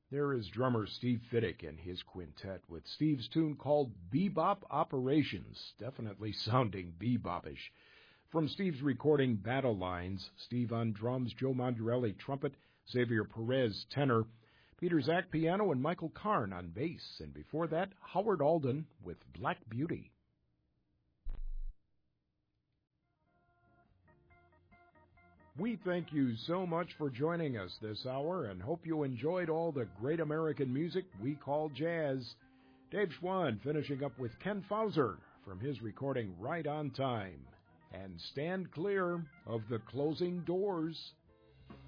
There is drummer Steve Fiddick and his quintet with Steve's tune called Bebop Operations, definitely sounding bebopish. From Steve's recording Battle Lines, Steve on drums, Joe Mondurelli trumpet, Xavier Perez tenor, Peter Zach piano, and Michael Karn on bass. And before that, Howard Alden with Black Beauty. We thank you so much for joining us this hour and hope you enjoyed all the great American music we call jazz. Dave Schwann finishing up with Ken Fauser from his recording Right on Time. And stand clear of the closing doors.